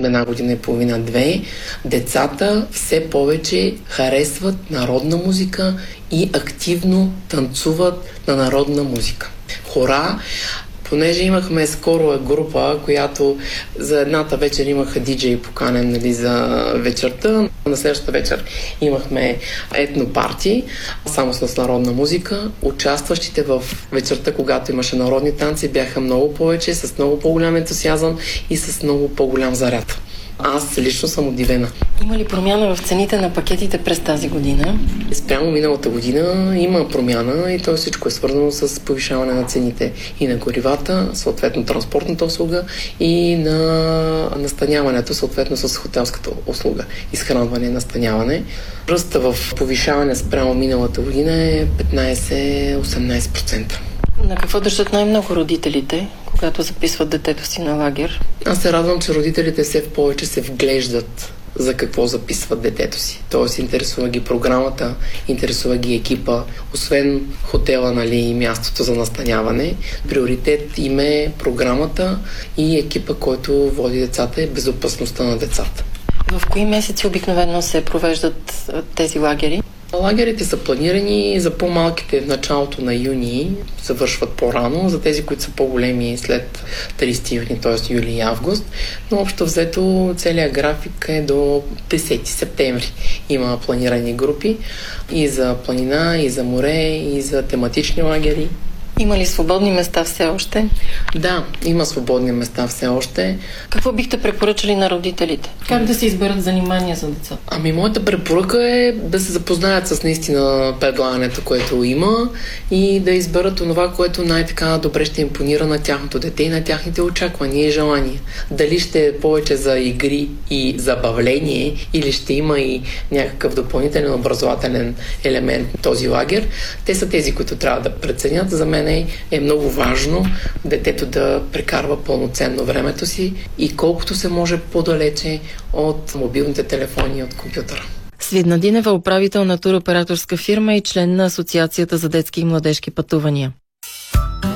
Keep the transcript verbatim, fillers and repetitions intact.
една година и половина-две, децата все повече харесват народна музика и активно танцуват на народна музика. Хора, понеже имахме скоро група, която за едната вечер имаха диджей поканен, нали, за вечерта. На следващата вечер имахме етнопарти, само с народна музика. Участващите в вечерта, когато имаше народни танци, бяха много повече, с много по-голям ентусиазъм и с много по-голям заряд. Аз лично съм удивена. Има ли промяна в цените на пакетите през тази година? Спрямо миналата година има промяна и то всичко е свързано с повишаване на цените и на горивата, съответно транспортната услуга, и на настаняването, съответно с хотелската услуга. Изхранване и настаняване. Ръста в повишаване спрямо миналата година е петнайсет-осемнайсет процента. На какво държат най-много родителите, когато записват детето си на лагер? Аз се радвам, че родителите все повече се вглеждат за какво записват детето си. Тоест, интересува ги програмата, интересува ги екипа. Освен хотела, нали, и мястото за настаняване, приоритет им е програмата и екипа, който води децата, е безопасността на децата. В кои месеци обикновено се провеждат тези лагери? Лагерите са планирани за по-малките в началото на юни, завършват по-рано, за тези, които са по-големи след трийсети юни, т.е. юли и август, но общо взето целият график е до десети септември. Има планирани групи и за планина, и за море, и за тематични лагери. Има ли свободни места все още? Да, има свободни места все още. Какво бихте препоръчали на родителите? Как да се изберат занимания за деца? Ами, моята препоръка е да се запознаят с наистина предлагането, което има, и да изберат онова, което най-така добре ще импонира на тяхното дете и на тяхните очаквания и желания. Дали ще е повече за игри и забавление, или ще има и някакъв допълнителен образователен елемент на този лагер, те са тези, които трябва да преценят. За мен е много важно детето да прекарва пълноценно времето си и колкото се може по-далече от мобилните телефони и от компютъра. Свидна Динева, управител на туроператорска фирма и член на Асоциацията за детски и младежки пътувания.